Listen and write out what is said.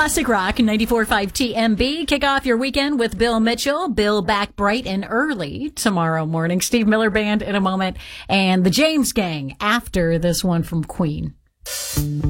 Classic Rock 94.5 TMB. Kick off your weekend with Bill Mitchell. Bill back bright and early tomorrow morning. Steve Miller Band in a moment. And the James Gang after this one from Queen.